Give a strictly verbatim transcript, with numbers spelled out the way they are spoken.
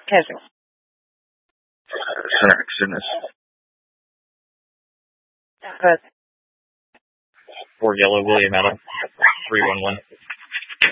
Casual. Center Exodus. Good. Four yellow, William Adam. three one one.